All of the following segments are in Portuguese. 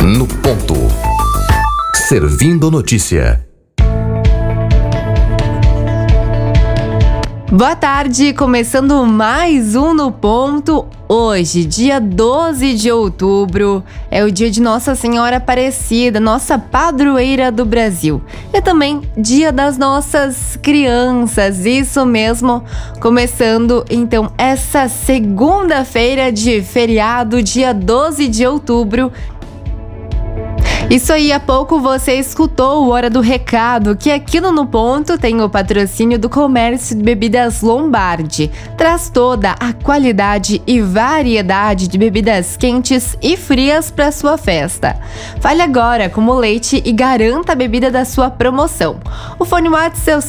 No ponto. Servindo notícia. Boa tarde, começando mais um No Ponto. Hoje, dia 12 de outubro, é o dia de Nossa Senhora Aparecida, nossa padroeira do Brasil. É também dia das nossas crianças, isso mesmo. Começando, então, essa segunda-feira de feriado, dia 12 de outubro. Isso aí, há pouco você escutou o Hora do Recado, que aqui no Ponto tem o patrocínio do Comércio de Bebidas Lombardi. Traz toda a qualidade e variedade de bebidas quentes e frias para sua festa. Fale agora com o Leite e garanta a bebida da sua promoção. O fone WhatsApp é o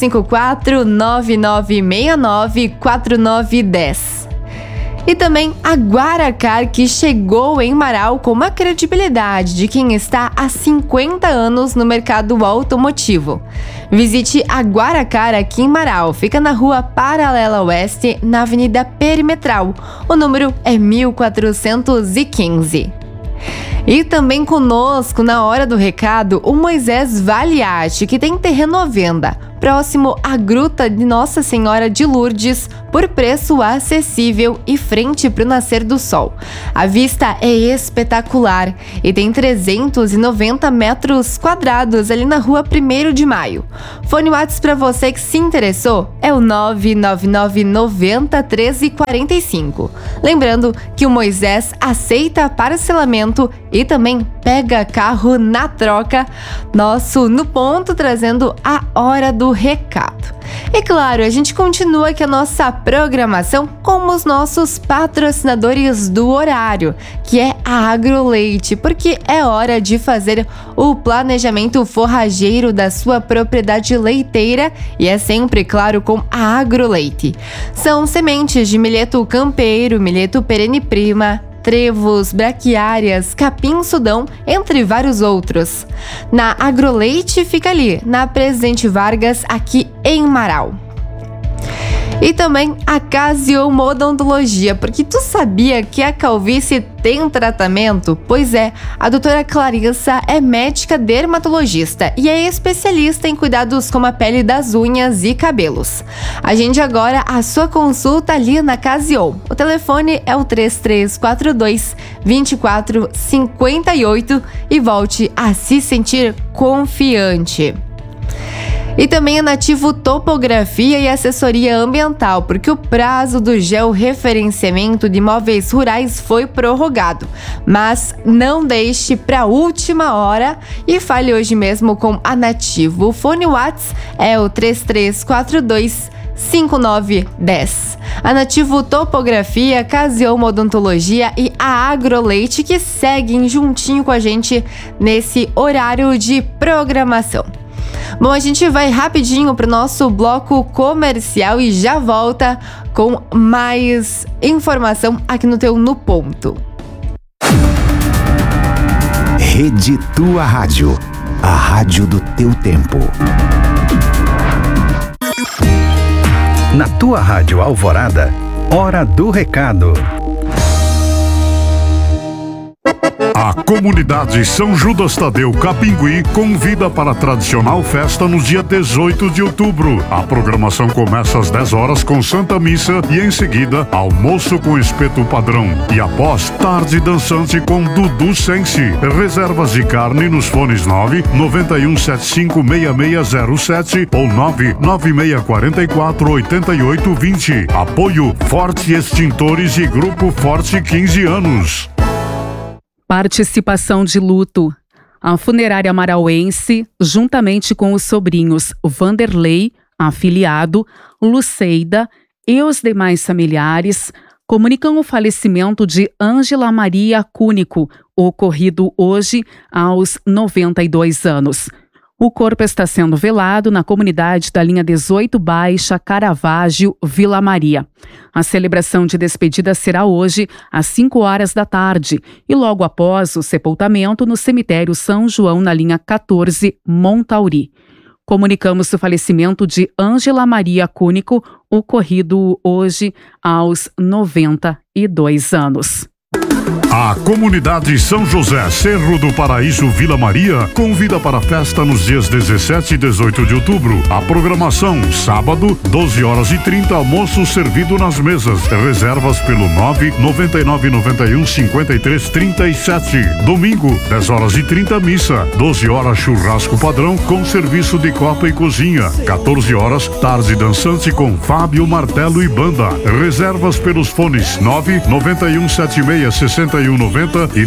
54-9969-4910. E também a Guaracar, que chegou em Marau com uma credibilidade de quem está há 50 anos no mercado automotivo. Visite a Guaracar aqui em Marau, fica na Rua Paralela Oeste, na Avenida Perimetral. O número é 1415. E também conosco, na Hora do Recado, o Moisés Valiati, que tem terreno à venda, próximo à Gruta de Nossa Senhora de Lourdes, por preço acessível e frente para o nascer do sol. A vista é espetacular e tem 390 metros quadrados ali na Rua 1º de Maio. Fone WhatsApp para você que se interessou é o 999 90 13 45. Lembrando que o Moisés aceita parcelamento e também pega carro na troca. Nosso No Ponto trazendo a Hora do Recado. E claro, a gente continua aqui a nossa programação com os nossos patrocinadores do horário, que é a Agroleite, porque é hora de fazer o planejamento forrageiro da sua propriedade leiteira e é sempre, claro, com a Agroleite. São sementes de milheto campeiro, milheto perene prima, trevos, braquiárias, capim-sudão, entre vários outros. Na Agroleite fica ali, na Presidente Vargas, aqui em Marau. E também a Casium Odontologia, porque tu sabia que a calvície tem tratamento? Pois é, a doutora Clarissa é médica dermatologista e é especialista em cuidados com a pele das unhas e cabelos. Agende agora a sua consulta ali na Casium. O telefone é o 3342-2458 e volte a se sentir confiante. E também a Nativo Topografia e Assessoria Ambiental, porque o prazo do georreferenciamento de imóveis rurais foi prorrogado. Mas não deixe para a última hora e fale hoje mesmo com a Nativo. O fone WhatsApp é o 3342-5910. A Nativo Topografia, Casium Odontologia e a Agroleite, que seguem juntinho com a gente nesse horário de programação. Bom, a gente vai rapidinho para o nosso bloco comercial e já volta com mais informação aqui no teu No Ponto. Rede Tua Rádio, a rádio do teu tempo. Na Tua Rádio Alvorada, Hora do Recado. A comunidade São Judas Tadeu Capingui convida para a tradicional festa no dia 18 de outubro. A programação começa às 10 horas com Santa Missa e em seguida almoço com espeto padrão. E após, tarde dançante com Dudu Sense. Reservas de carne nos fones 991756607 ou 996448820. Apoio Forte Extintores e Grupo Forte 15 anos. Participação de luto. A funerária marauense, juntamente com os sobrinhos Vanderlei, afiliado, Luceida e os demais familiares, comunicam o falecimento de Ângela Maria Cúnico, ocorrido hoje aos 92 anos. O corpo está sendo velado na comunidade da linha 18 Baixa, Caravaggio, Vila Maria. A celebração de despedida será hoje às 5 horas da tarde e logo após o sepultamento no cemitério São João, na linha 14, Montauri. Comunicamos o falecimento de Ângela Maria Cúnico, ocorrido hoje aos 92 anos. A comunidade São José, Cerro do Paraíso, Vila Maria, convida para a festa nos dias 17 e 18 de outubro. A programação, sábado, 12h30, almoço servido nas mesas. Reservas pelo 999915337. Domingo, 10h30, missa. 12h, churrasco padrão com serviço de copa e cozinha. 14h, tarde dançante com Fábio, Martelo e banda. Reservas pelos fones 991766190 e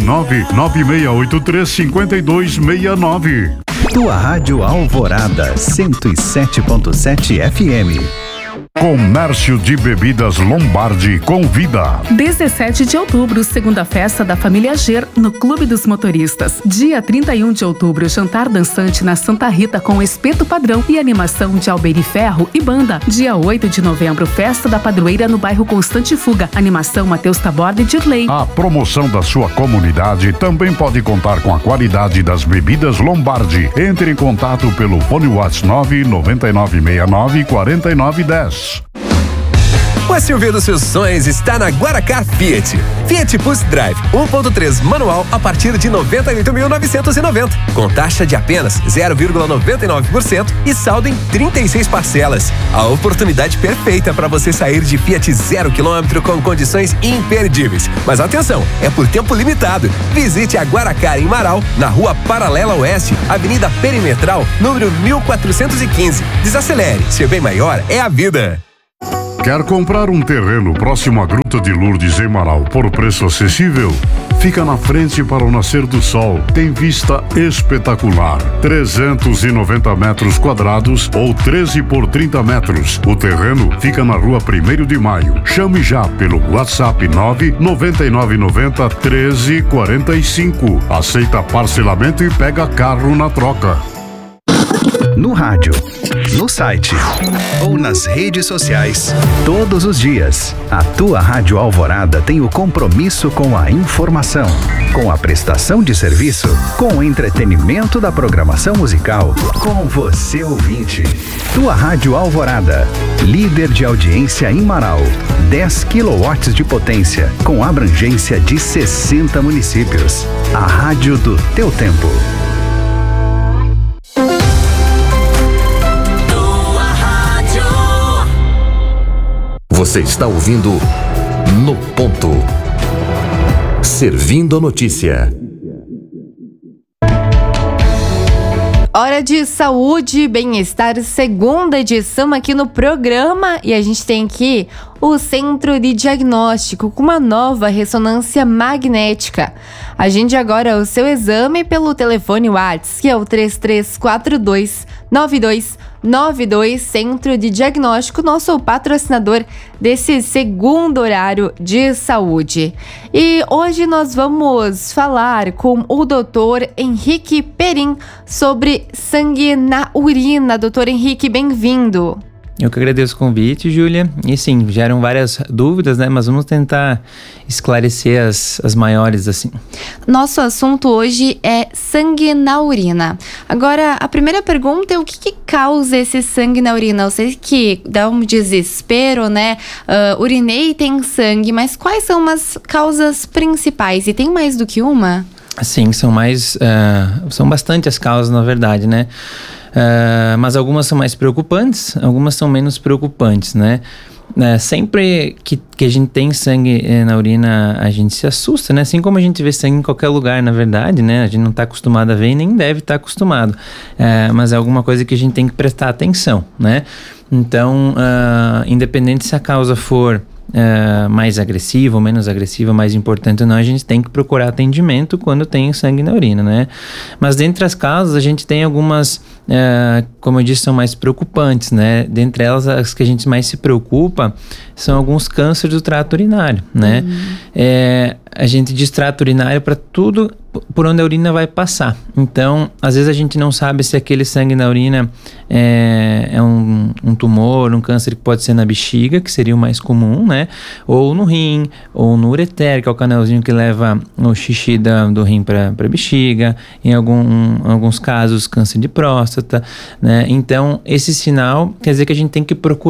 996835269. Tua Rádio Alvorada 107.7 FM. Comércio de Bebidas Lombardi convida. 17 de outubro, segunda festa da família Ger no Clube dos Motoristas. Dia 31 de outubro, jantar dançante na Santa Rita com espeto padrão e animação de Albeiri Ferro e banda. Dia 8 de novembro, festa da padroeira no bairro Constante Fuga. Animação Matheus Taborda e Dirley. A promoção da sua comunidade também pode contar com a qualidade das bebidas Lombardi. Entre em contato pelo fone WhatsApp 999694910. O SUV dos seus sonhos está na Guaracar Fiat. Fiat Pulse Drive 1.3 manual a partir de 98.990, com taxa de apenas 0,99% e saldo em 36 parcelas. A oportunidade perfeita para você sair de Fiat 0 km com condições imperdíveis. Mas atenção, é por tempo limitado. Visite a Guaracar em Marau, na Rua Paralela Oeste, Avenida Perimetral, número 1415. Desacelere, ser bem maior é a vida. Quer comprar um terreno próximo à Gruta de Lourdes em Marau por preço acessível? Fica na frente para o nascer do sol. Tem vista espetacular. 390 metros quadrados ou 13 por 30 metros. O terreno fica na rua 1º de Maio. Chame já pelo WhatsApp 99990-1345. Aceita parcelamento e pega carro na troca. No rádio, no site ou nas redes sociais. Todos os dias, a tua Rádio Alvorada tem o compromisso com a informação, com a prestação de serviço, com o entretenimento da programação musical, com você ouvinte. Tua Rádio Alvorada, líder de audiência em Marau, 10 kW de potência, com abrangência de 60 municípios. A rádio do teu tempo. Você está ouvindo No Ponto. Servindo a notícia. Hora de saúde e bem-estar, segunda edição aqui no programa. E a gente tem aqui o Centro de Diagnóstico com uma nova ressonância magnética. Agende agora o seu exame pelo telefone WhatsApp, que é o 3342-9292, Centro de Diagnóstico, nosso patrocinador desse segundo horário de saúde. E hoje nós vamos falar com o Dr. Henrique Perim sobre sangue na urina. Dr. Henrique, bem-vindo. Eu que agradeço o convite, Júlia. E sim, geram várias dúvidas, né? Mas vamos tentar esclarecer as maiores, assim. Nosso assunto hoje é sangue na urina. Agora, a primeira pergunta é o que causa esse sangue na urina? Eu sei que dá um desespero, né? Urinei e tem sangue, mas quais são as causas principais? E tem mais do que uma? Sim, são bastante as causas, na verdade, né? Mas algumas são mais preocupantes, algumas são menos preocupantes, né? Sempre que a gente tem sangue na urina, a gente se assusta, né? Assim como a gente vê sangue em qualquer lugar, na verdade, né? A gente não está acostumado a ver e nem deve estar acostumado. Mas é alguma coisa que a gente tem que prestar atenção, né? Então, independente se a causa for mais agressiva ou menos agressiva, mais importante ou não, a gente tem que procurar atendimento quando tem sangue na urina, né? Mas dentre as causas, a gente tem algumas, como eu disse, são mais preocupantes, né? Dentre elas, as que a gente mais se preocupa são alguns cânceres do trato urinário, né? A gente diz trato urinário para tudo por onde a urina vai passar. Então, às vezes a gente não sabe se aquele sangue na urina é um tumor, um câncer que pode ser na bexiga, que seria o mais comum, né? Ou no rim, ou no ureter, que é o canalzinho que leva o xixi do rim para a bexiga. Em alguns casos, câncer de próstata, né? Então, esse sinal quer dizer que a gente tem que procurar,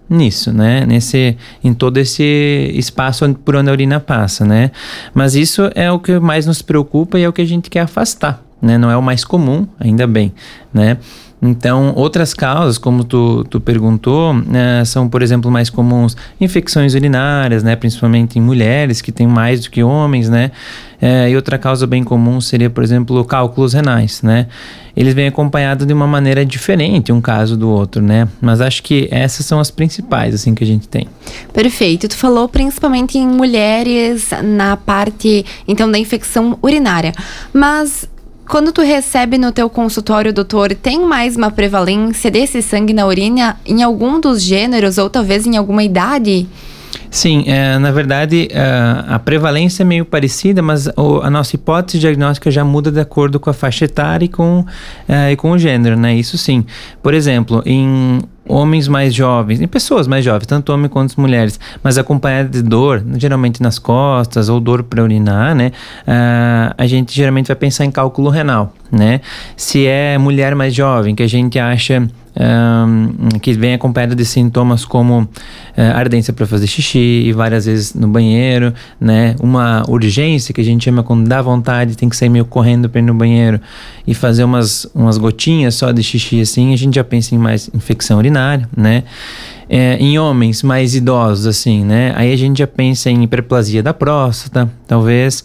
nisso, né? Em todo esse espaço por onde a urina passa, né? Mas isso é o que mais nos preocupa e é o que a gente quer afastar, né? Não é o mais comum, ainda bem, né? Então, outras causas, como tu perguntou, são, por exemplo, mais comuns infecções urinárias, né? Principalmente em mulheres que têm mais do que homens, né? E outra causa bem comum seria, por exemplo, cálculos renais, né? Eles vêm acompanhados de uma maneira diferente, um caso do outro, né? Mas acho que essas são as principais, assim, que a gente tem. Perfeito. Tu falou principalmente em mulheres na parte, então, da infecção urinária. Mas quando tu recebe no teu consultório, doutor, tem mais uma prevalência desse sangue na urina em algum dos gêneros ou talvez em alguma idade? Sim, na verdade a prevalência é meio parecida, mas a nossa hipótese diagnóstica já muda de acordo com a faixa etária e com o gênero, né? Isso sim. Por exemplo, em homens mais jovens, em pessoas mais jovens, tanto homens quanto mulheres, mas acompanhada de dor, geralmente nas costas ou dor para urinar, né? A gente geralmente vai pensar em cálculo renal, né? Se é mulher mais jovem, que a gente acha que vem acompanhada de sintomas como ardência para fazer xixi e várias vezes no banheiro, né? Uma urgência que a gente chama quando dá vontade, tem que sair meio correndo para ir no banheiro e fazer umas gotinhas só de xixi assim, a gente já pensa em mais infecção urinária, né? Em homens mais idosos, assim, né? Aí a gente já pensa em hiperplasia da próstata, talvez.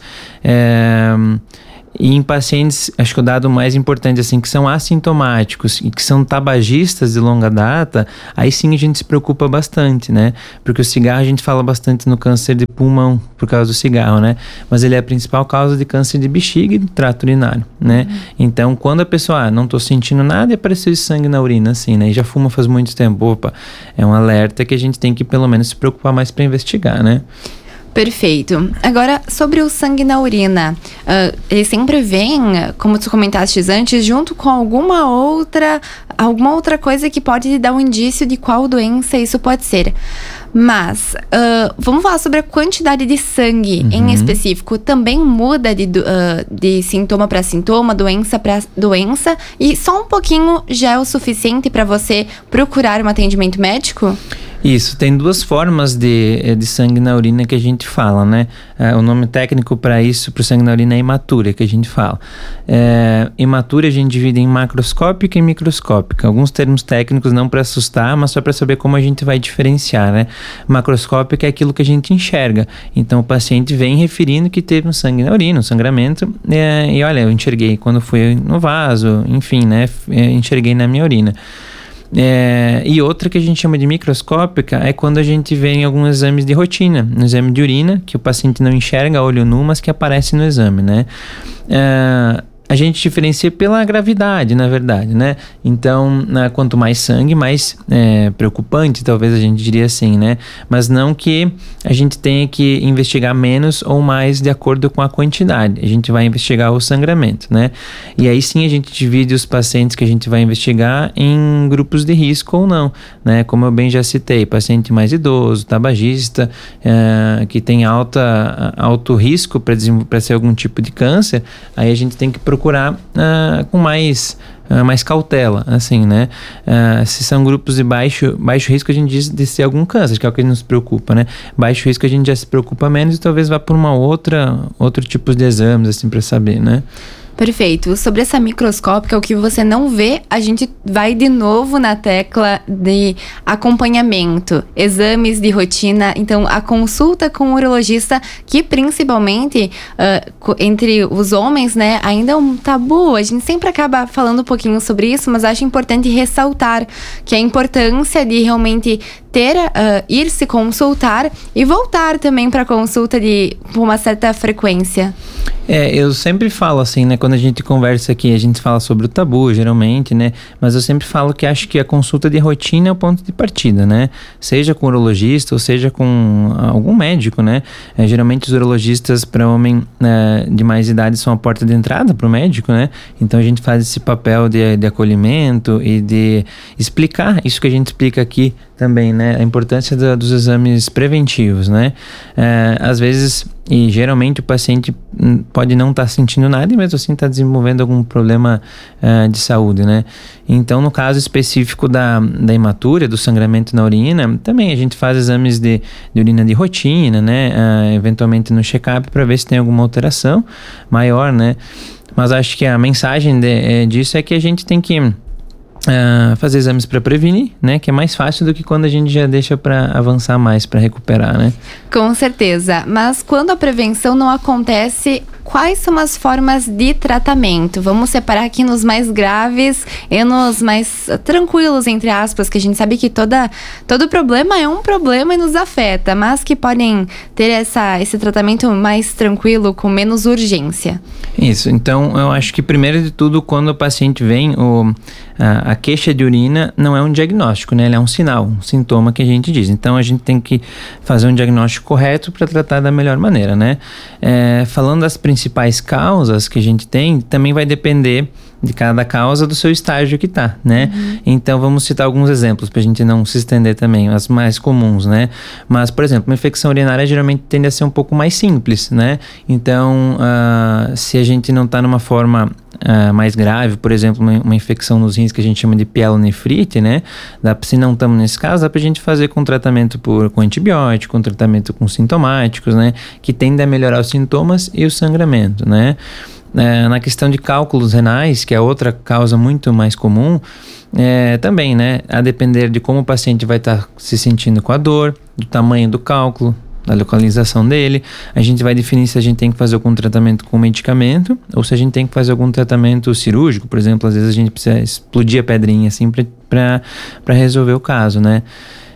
E em pacientes, acho que o dado mais importante, assim, que são assintomáticos e que são tabagistas de longa data, aí sim a gente se preocupa bastante, né? Porque o cigarro, a gente fala bastante no câncer de pulmão por causa do cigarro, né? Mas ele é a principal causa de câncer de bexiga e de trato urinário, né? Então, quando a pessoa, não tô sentindo nada e apareceu sangue na urina, assim, né? E já fuma faz muito tempo, opa, é um alerta que a gente tem que pelo menos se preocupar mais para investigar, né? Perfeito. Agora, sobre o sangue na urina, ele sempre vem, como tu comentaste antes, junto com alguma outra coisa que pode dar um indício de qual doença isso pode ser. Mas, vamos falar sobre a quantidade de sangue em específico. Também muda de sintoma para sintoma, doença para doença, e só um pouquinho já é o suficiente para você procurar um atendimento médico? Isso, tem duas formas de sangue na urina que a gente fala, né? O nome técnico para isso, para o sangue na urina, é hematúria, que a gente fala. Hematúria a gente divide em macroscópica e microscópica. Alguns termos técnicos não para assustar, mas só para saber como a gente vai diferenciar, né? Macroscópica é aquilo que a gente enxerga. Então o paciente vem referindo que teve um sangue na urina, um sangramento, e olha, eu enxerguei quando fui no vaso, enfim, né? Enxerguei na minha urina. E outra que a gente chama de microscópica é quando a gente vê em alguns exames de rotina, no exame de urina, que o paciente não enxerga a olho nu, mas que aparece no exame, né? A gente diferencia pela gravidade, na verdade, né? Então, quanto mais sangue, mais preocupante, talvez a gente diria assim, né? Mas não que a gente tenha que investigar menos ou mais de acordo com a quantidade. A gente vai investigar o sangramento, né? E aí sim a gente divide os pacientes que a gente vai investigar em grupos de risco ou não, né? Como eu bem já citei, paciente mais idoso, tabagista, que tem alto risco para ser algum tipo de câncer, aí a gente tem que procurar com mais cautela, assim, né? Se são grupos de baixo risco, a gente diz de ser algum câncer, que é o que nos preocupa, né? Baixo risco a gente já se preocupa menos e talvez vá por outro tipo de exames, assim, para saber, né? Perfeito. Sobre essa microscópica, o que você não vê, a gente vai de novo na tecla de acompanhamento, exames de rotina. Então, a consulta com o urologista, que principalmente entre os homens, né, ainda é um tabu. A gente sempre acaba falando um pouquinho sobre isso, mas acho importante ressaltar que a importância de realmente ir se consultar e voltar também para consulta com uma certa frequência. Eu sempre falo assim, né? Quando a gente conversa aqui, a gente fala sobre o tabu, geralmente, né? Mas eu sempre falo que acho que a consulta de rotina é o ponto de partida, né? Seja com o urologista ou seja com algum médico, né? Geralmente os urologistas para homem de mais idade são a porta de entrada para o médico, né? Então a gente faz esse papel de acolhimento e de explicar isso que a gente explica aqui também, né? A importância dos exames preventivos, né? Às vezes, e geralmente o paciente pode não estar sentindo nada e mesmo assim está desenvolvendo algum problema de saúde, né? Então, no caso específico da hematúria, do sangramento na urina, também a gente faz exames de urina de rotina, né? Eventualmente no check-up para ver se tem alguma alteração maior, né? Mas acho que a mensagem disso é que a gente tem que fazer exames para prevenir, né? Que é mais fácil do que quando a gente já deixa para avançar mais, para recuperar, né? Com certeza. Mas quando a prevenção não acontece, quais são as formas de tratamento? Vamos separar aqui nos mais graves e nos mais tranquilos, entre aspas, que a gente sabe que todo problema é um problema e nos afeta, mas que podem ter esse tratamento mais tranquilo, com menos urgência. Isso. Então, eu acho que primeiro de tudo, quando o paciente vem, a queixa de urina não é um diagnóstico, né? Ele é um sinal, um sintoma que a gente diz. Então, a gente tem que fazer um diagnóstico correto para tratar da melhor maneira, né? Falando das principais causas que a gente tem, também vai depender de cada causa do seu estágio que tá, né? Então, vamos citar alguns exemplos pra gente não se estender também, as mais comuns, né? Mas, por exemplo, uma infecção urinária geralmente tende a ser um pouco mais simples, né? Então, se a gente não tá numa forma mais grave, por exemplo, uma infecção nos rins que a gente chama de pielonefrite, né? Se não estamos nesse caso, dá pra gente fazer com tratamento com antibiótico, com tratamento com sintomáticos, né? Que tende a melhorar os sintomas e o sangramento, né? Na questão de cálculos renais, que é outra causa muito mais comum, também, né? A depender de como o paciente vai estar se sentindo com a dor, do tamanho do cálculo, da localização dele, a gente vai definir se a gente tem que fazer algum tratamento com medicamento ou se a gente tem que fazer algum tratamento cirúrgico. Por exemplo, às vezes a gente precisa explodir a pedrinha assim para resolver o caso, né?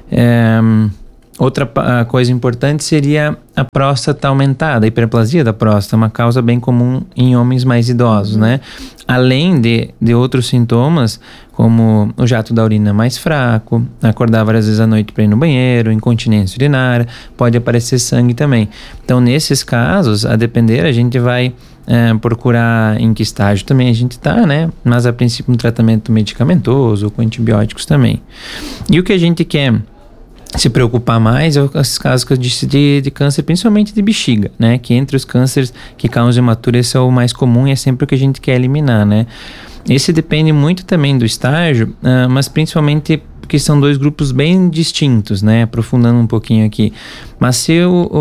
Outra coisa importante seria a próstata aumentada, a hiperplasia da próstata, uma causa bem comum em homens mais idosos, né? Além de outros sintomas, como o jato da urina mais fraco, acordar várias vezes à noite para ir no banheiro, incontinência urinária, pode aparecer sangue também. Então, nesses casos, a depender, a gente vai procurar em que estágio também a gente tá, né? Mas, a princípio, um tratamento medicamentoso, com antibióticos também. E o que a gente quer se preocupar mais é esses casos que eu disse de câncer, principalmente de bexiga, né? Que entre os cânceres que causam hematura, esse é o mais comum e é sempre o que a gente quer eliminar, né? Esse depende muito também do estágio, mas principalmente porque são dois grupos bem distintos, né? Aprofundando um pouquinho aqui. Mas se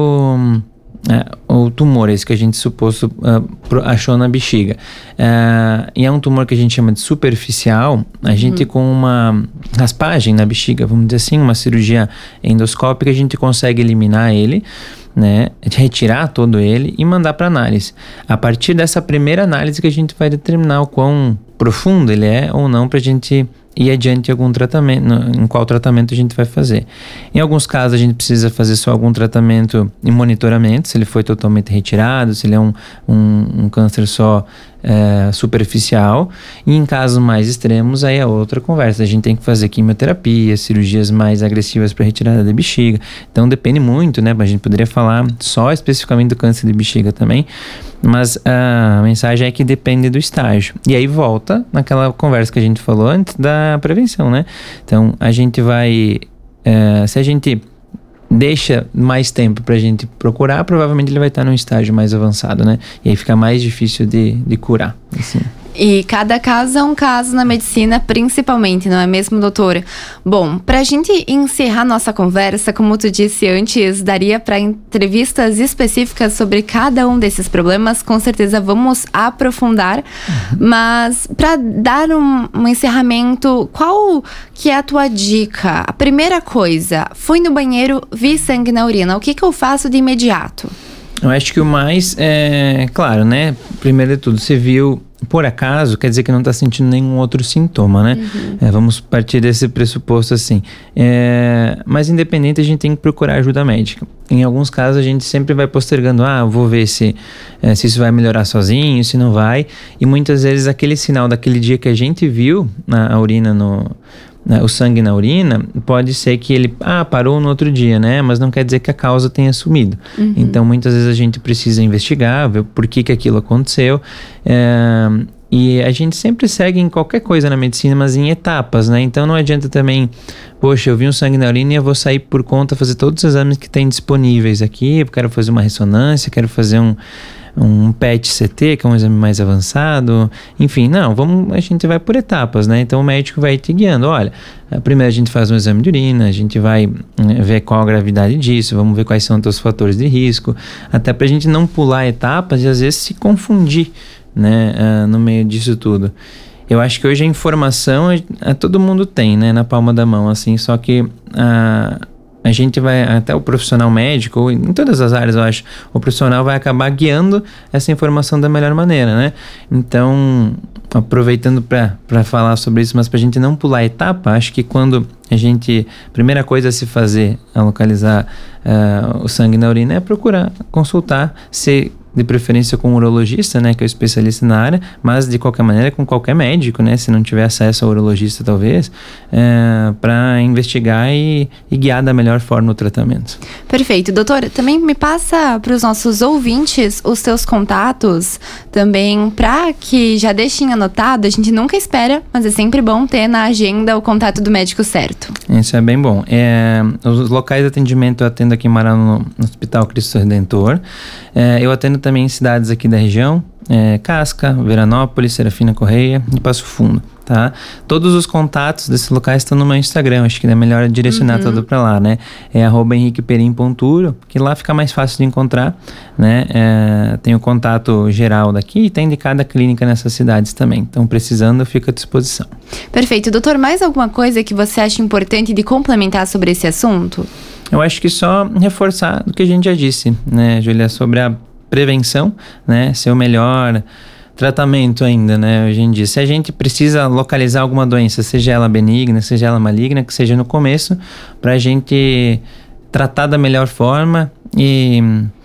o tumor, esse que a gente suposto achou na bexiga, e é um tumor que a gente chama de superficial, a gente com uma raspagem na bexiga, vamos dizer assim, uma cirurgia endoscópica, a gente consegue eliminar ele, né, retirar todo ele e mandar para análise. A partir dessa primeira análise que a gente vai determinar o quão profundo ele é ou não, para a gente ir adiante em algum tratamento, em qual tratamento a gente vai fazer. Em alguns casos a gente precisa fazer só algum tratamento e monitoramento, se ele foi totalmente retirado, se ele é um câncer só superficial, e em casos mais extremos aí é outra conversa, a gente tem que fazer quimioterapia, cirurgias mais agressivas para retirada da bexiga, então depende muito, né, a gente poderia falar só especificamente do câncer de bexiga também, mas a mensagem é que depende do estágio, e aí volta naquela conversa que a gente falou antes da prevenção, né, então a gente vai, se a gente deixa mais tempo pra gente procurar, provavelmente ele vai estar num estágio mais avançado, né? E aí fica mais difícil de curar, assim. E cada caso é um caso na medicina, principalmente, não é mesmo, doutora? Bom, pra gente encerrar nossa conversa, como tu disse antes, daria para entrevistas específicas sobre cada um desses problemas, com certeza vamos aprofundar, mas para dar um encerramento, qual que é a tua dica? A primeira coisa, fui no banheiro, vi sangue na urina, o que eu faço de imediato? Eu acho que o mais, claro, né? Primeiro de tudo, você viu por acaso, quer dizer que não está sentindo nenhum outro sintoma, né? Vamos partir desse pressuposto assim. Mas independente, a gente tem que procurar ajuda médica. Em alguns casos, a gente sempre vai postergando, vou ver se isso vai melhorar sozinho, se não vai. E muitas vezes aquele sinal daquele dia que a gente viu a urina o sangue na urina, pode ser que ele parou no outro dia, né? Mas não quer dizer que a causa tenha sumido. Então, muitas vezes a gente precisa investigar, ver por que aquilo aconteceu. E a gente sempre segue em qualquer coisa na medicina, mas em etapas, né? Então não adianta também, poxa, eu vi um sangue na urina e eu vou sair por conta, fazer todos os exames que tem disponíveis aqui, eu quero fazer uma ressonância, quero fazer um PET-CT, que é um exame mais avançado, enfim, não, a gente vai por etapas, né? Então o médico vai te guiando, olha, primeiro a gente faz um exame de urina, a gente vai ver qual a gravidade disso, vamos ver quais são os teus fatores de risco, até pra gente não pular etapas e às vezes se confundir, né, no meio disso tudo. Eu acho que hoje a informação todo mundo tem, né, na palma da mão, assim, só que a gente vai, até o profissional médico, ou em todas as áreas, eu acho, o profissional vai acabar guiando essa informação da melhor maneira, né? Então, aproveitando para falar sobre isso, mas para a gente não pular a etapa, acho que quando primeira coisa a se fazer, a localizar o sangue na urina, é procurar consultar, de preferência com um urologista, né, que é o especialista na área, mas de qualquer maneira com qualquer médico, né, se não tiver acesso ao urologista talvez, para investigar e guiar da melhor forma o tratamento. Perfeito. Doutor, também me passa para os nossos ouvintes os seus contatos também, para que já deixem anotado, a gente nunca espera, mas é sempre bom ter na agenda o contato do médico certo. Isso é bem bom. Os locais de atendimento eu atendo aqui em Marau no Hospital Cristo Redentor. Eu atendo também em cidades aqui da região, Casca, Veranópolis, Serafina Correia e Passo Fundo, tá? Todos os contatos desses locais estão no meu Instagram, acho que é melhor direcionar tudo pra lá, né? É @henriqueperim.uro, que lá fica mais fácil de encontrar, né? Tem o contato geral daqui e tem de cada clínica nessas cidades também, então precisando eu fico à disposição. Perfeito. Doutor, mais alguma coisa que você acha importante de complementar sobre esse assunto? Eu acho que só reforçar o que a gente já disse, né, Júlia, sobre a prevenção, né, ser o melhor tratamento ainda, né, hoje em dia. Se a gente precisa localizar alguma doença, seja ela benigna, seja ela maligna, que seja no começo, pra gente tratar da melhor forma e